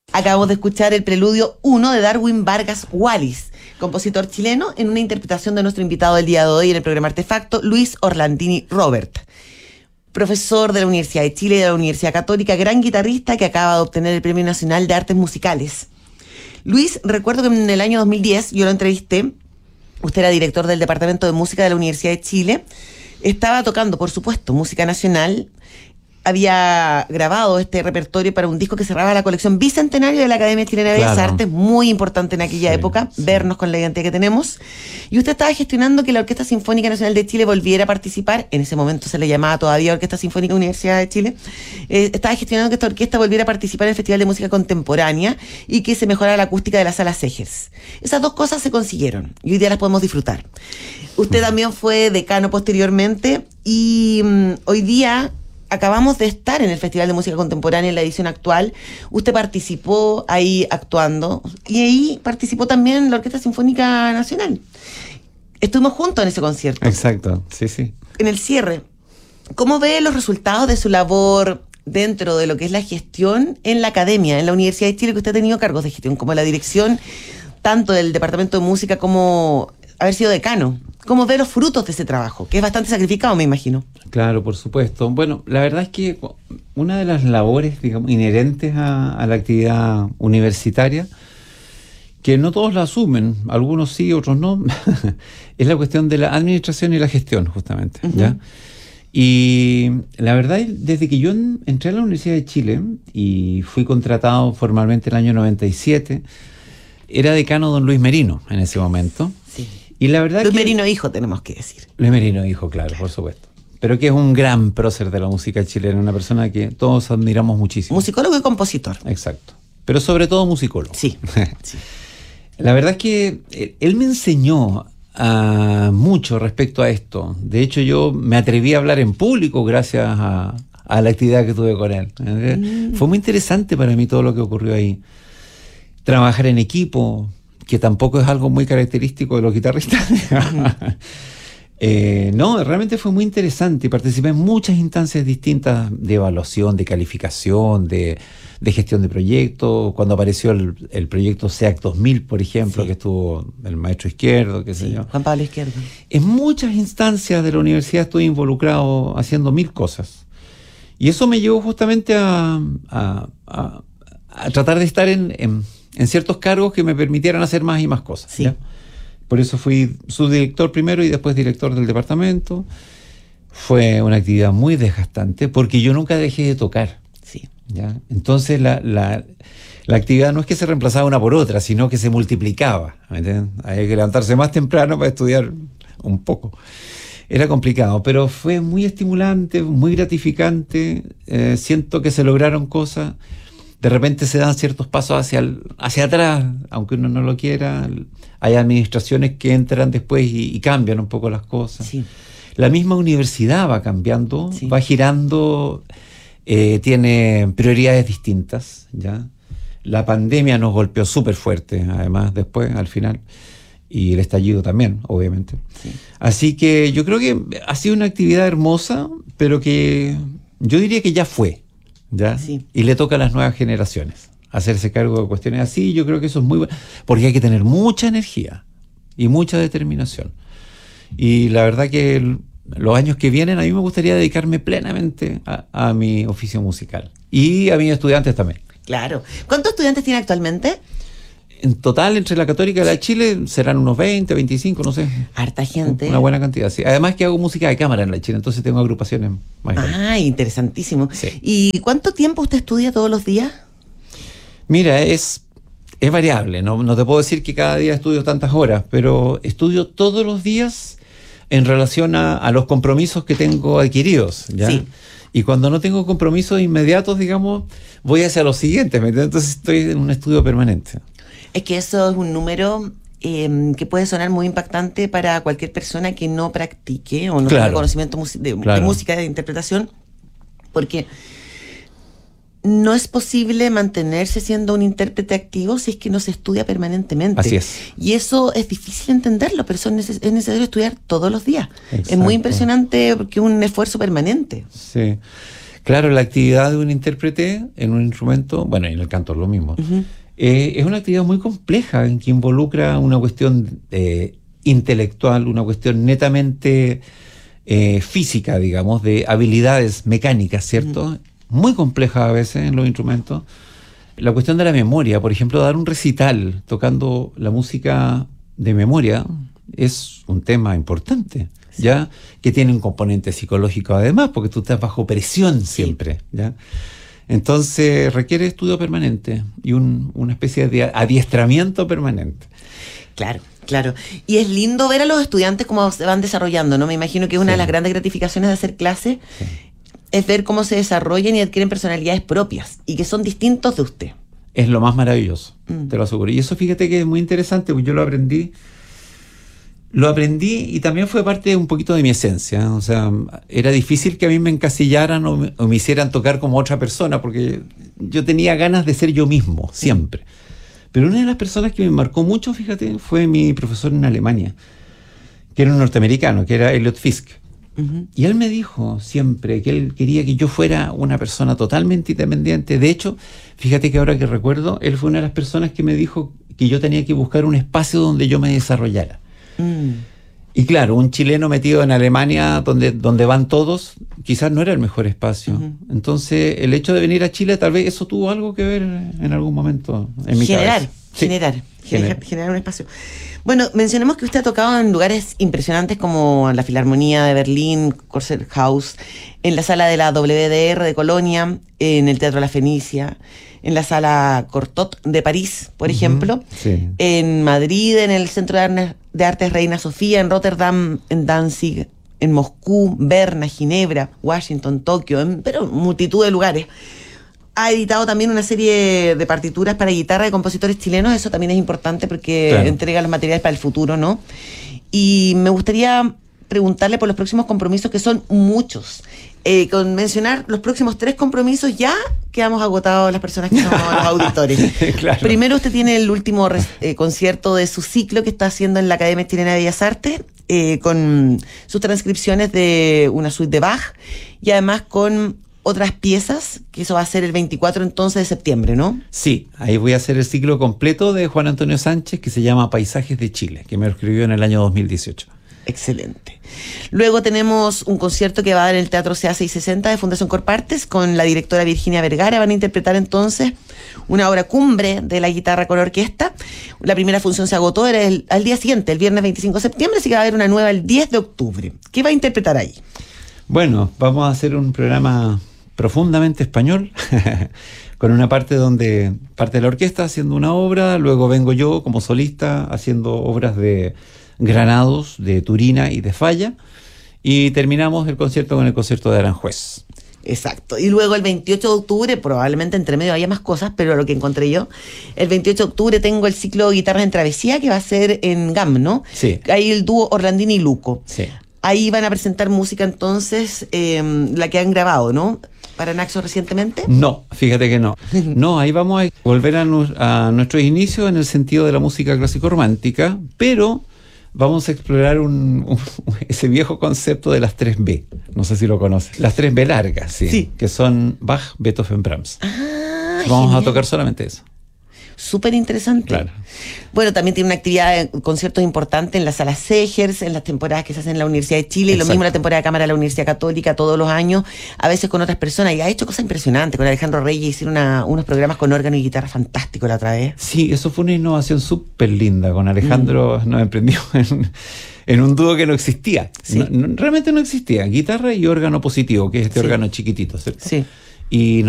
Acabamos de escuchar el preludio 1 de Darwin Vargas Wallis, compositor chileno, en una interpretación de nuestro invitado del día de hoy en el programa Artefacto, Luis Orlandini Robert. Profesor de la Universidad de Chile y de la Universidad Católica, gran guitarrista que acaba de obtener el Premio Nacional de Artes Musicales. Luis, recuerdo que en el año 2010 yo lo entrevisté, usted era director del Departamento de Música de la Universidad de Chile, estaba tocando, por supuesto, música nacional, había grabado este repertorio para un disco que cerraba la colección bicentenario de la Academia Chilena de Bellas Artes, muy importante en aquella época, vernos con la identidad que tenemos. Y usted estaba gestionando que la Orquesta Sinfónica Nacional de Chile volviera a participar, en ese momento se le llamaba todavía Orquesta Sinfónica Universidad de Chile, estaba gestionando que esta orquesta volviera a participar en el Festival de Música Contemporánea y que se mejorara la acústica de la Sala Segers. Esas dos cosas se consiguieron y hoy día las podemos disfrutar. Usted también fue decano posteriormente y hoy día acabamos de estar en el Festival de Música Contemporánea en la edición actual. Usted participó ahí actuando y ahí participó también la Orquesta Sinfónica Nacional. Estuvimos juntos en ese concierto. Exacto, sí, sí. En el cierre, ¿cómo ve los resultados de su labor dentro de lo que es la gestión en la academia, en la Universidad de Chile, que usted ha tenido cargos de gestión, como la dirección tanto del Departamento de Música como haber sido decano? ¿Cómo ve los frutos de ese trabajo? Que es bastante sacrificado, me imagino. Claro, por supuesto. Bueno, la verdad es que una de las labores, digamos, inherentes a la actividad universitaria, que no todos la asumen, algunos sí, otros no, es la cuestión de la administración y la gestión, justamente. Uh-huh. ¿Ya? Y la verdad, desde que yo entré a la Universidad de Chile y fui contratado formalmente en el año 97, era decano don Luis Merino en ese momento. Sí. Y la verdad Luis Merino hijo, tenemos que decir. Luis Merino hijo, claro, por supuesto. Pero que es un gran prócer de la música chilena, una persona que todos admiramos muchísimo. Musicólogo y compositor. Exacto. Pero sobre todo musicólogo. Sí. Sí. La verdad es que él me enseñó mucho respecto a esto. De hecho, yo me atreví a hablar en público gracias a la actividad que tuve con él. Fue muy interesante para mí todo lo que ocurrió ahí. Trabajar en equipo, que tampoco es algo muy característico de los guitarristas. No, realmente fue muy interesante y participé en muchas instancias distintas de evaluación, de calificación, de gestión de proyectos. Cuando apareció el proyecto SEAC 2000, por ejemplo, sí, que estuvo el maestro Izquierdo, qué sé yo. Juan Pablo Izquierdo. En muchas instancias de la universidad estuve involucrado haciendo mil cosas. Y eso me llevó justamente a tratar de estar en ciertos cargos que me permitieran hacer más y más cosas. Sí. ¿Ya? Por eso fui subdirector primero y después director del departamento. Fue una actividad muy desgastante porque yo nunca dejé de tocar. Sí. ¿Ya? Entonces la actividad no es que se reemplazaba una por otra, sino que se multiplicaba. ¿Me entiendes? Había que levantarse más temprano para estudiar un poco. Era complicado, pero fue muy estimulante, muy gratificante. Siento que se lograron cosas. De repente se dan ciertos pasos hacia atrás, aunque uno no lo quiera. Hay administraciones que entran después y cambian un poco las cosas. Sí. La misma universidad va cambiando, sí, va girando, tiene prioridades distintas, ¿ya? La pandemia nos golpeó súper fuerte, además, después, al final, y el estallido también, obviamente. Sí. Así que yo creo que ha sido una actividad hermosa, pero que yo diría que ya fue. ¿Ya? Sí. Y le toca a las nuevas generaciones hacerse cargo de cuestiones así. Yo creo que eso es muy bueno, porque hay que tener mucha energía y mucha determinación. Y la verdad que los años que vienen a mí me gustaría dedicarme plenamente a mi oficio musical y a mis estudiantes también. Claro. ¿Cuántos estudiantes tiene actualmente? En total, entre la Católica y la Chile, serán unos 20, 25, no sé. Harta gente. Una buena cantidad, sí. Además que hago música de cámara en la Chile, entonces tengo agrupaciones más grandes. Ah, interesantísimo. Sí. ¿Y cuánto tiempo usted estudia todos los días? Mira, es variable. No te puedo decir que cada día estudio tantas horas, pero estudio todos los días en relación a los compromisos que tengo adquiridos, ¿ya? Sí. Y cuando no tengo compromisos inmediatos, digamos, voy hacia los siguientes, ¿me entiendes? Entonces estoy en un estudio permanente. Es que eso es un número que puede sonar muy impactante para cualquier persona que no practique o no tenga conocimiento de música, de interpretación, porque no es posible mantenerse siendo un intérprete activo si es que no se estudia permanentemente. Así es. Y eso es difícil entenderlo, pero es necesario estudiar todos los días. Exacto. Es muy impresionante porque es un esfuerzo permanente. Sí. Claro, la actividad de un intérprete en un instrumento, bueno, en el canto es lo mismo, es una actividad muy compleja en que involucra una cuestión intelectual, una cuestión netamente física, digamos, de habilidades mecánicas, ¿cierto? Muy compleja a veces en los instrumentos. La cuestión de la memoria, por ejemplo, dar un recital tocando la música de memoria es un tema importante, ¿ya? Que tiene un componente psicológico además, porque tú estás bajo presión siempre, ¿ya? Entonces requiere estudio permanente y una especie de adiestramiento permanente. Claro, claro. Y es lindo ver a los estudiantes cómo se van desarrollando, ¿no? Me imagino que una de las grandes gratificaciones de hacer clase es ver cómo se desarrollan y adquieren personalidades propias y que son distintos de usted. Es lo más maravilloso, te lo aseguro. Y eso fíjate que es muy interesante, porque yo lo aprendí y también fue parte un poquito de mi esencia. O sea, era difícil que a mí me encasillaran o me hicieran tocar como otra persona, porque yo tenía ganas de ser yo mismo, siempre. Pero una de las personas que me marcó mucho, fíjate, fue mi profesor en Alemania, que era un norteamericano, que era Elliot Fisk. Y él me dijo siempre que él quería que yo fuera una persona totalmente independiente. De hecho, fíjate que ahora que recuerdo, él fue una de las personas que me dijo que yo tenía que buscar un espacio donde yo me desarrollara. Y claro, un chileno metido en Alemania, donde van todos, quizás no era el mejor espacio. Entonces, el hecho de venir a Chile, tal vez eso tuvo algo que ver en algún momento en mi cabeza. Generar un espacio. Bueno, mencionemos que usted ha tocado en lugares impresionantes como la Filarmonía de Berlín, Konzerthaus, en la sala de la WDR de Colonia, en el Teatro La Fenicia, en la sala Cortot de París, por ejemplo, en Madrid, en el Centro de Artes Reina Sofía, en Rotterdam, en Danzig, en Moscú, Berna, Ginebra, Washington, Tokio, pero multitud de lugares. Ha editado también una serie de partituras para guitarra de compositores chilenos. Eso también es importante porque entrega los materiales para el futuro, ¿no? Y me gustaría preguntarle por los próximos compromisos, que son muchos. Con mencionar los próximos 3 compromisos ya quedamos agotados las personas que somos los auditores. Claro. Primero, usted tiene el último concierto de su ciclo que está haciendo en la Academia Chilena de Bellas Artes, con sus transcripciones de una suite de Bach y además con otras piezas, que eso va a ser el 24 entonces de septiembre, ¿no? Sí, ahí voy a hacer el ciclo completo de Juan Antonio Sánchez, que se llama Paisajes de Chile, que me lo escribió en el año 2018. Excelente. Luego tenemos un concierto que va a dar en el Teatro CA 660 de Fundación Corpartes con la directora Virginia Vergara. Van a interpretar entonces una obra cumbre de la guitarra con orquesta. La primera función se agotó, era al día siguiente, el viernes 25 de septiembre, así que va a haber una nueva el 10 de octubre. ¿Qué va a interpretar ahí? Bueno, vamos a hacer un programa profundamente español, con una parte donde parte de la orquesta haciendo una obra, luego vengo yo como solista haciendo obras de Granados, de Turina y de Falla, y terminamos el concierto con el concierto de Aranjuez. Exacto. Y luego el 28 de octubre, probablemente entre medio haya más cosas, pero lo que encontré yo, el 28 de octubre tengo el ciclo Guitarras en Travesía, que va a ser en GAM, ¿no? Sí. Ahí el dúo Orlandini y Luco. Sí. Ahí van a presentar música entonces, la que han grabado, ¿no? ¿Para Naxos recientemente? No, fíjate que no. No, ahí vamos a volver a nuestros inicios en el sentido de la música clásico romántica, pero vamos a explorar ese viejo concepto de las 3B. No sé si lo conoces. Las 3B largas, sí. Que son Bach, Beethoven, Brahms. Vamos a tocar solamente eso. Súper interesante. Claro. Bueno, también tiene una actividad de conciertos importante en la sala Segers, en las temporadas que se hacen en la Universidad de Chile, y lo mismo en la temporada de cámara de la Universidad Católica, todos los años, a veces con otras personas, y ha hecho cosas impresionantes. Con Alejandro Reyes hicieron unos programas con órgano y guitarra fantásticos la otra vez. Sí, eso fue una innovación súper linda. Con Alejandro nos emprendió en un dúo que no existía. Sí. Realmente no existía. Guitarra y órgano positivo, que es este órgano chiquitito, ¿cierto? Sí. Y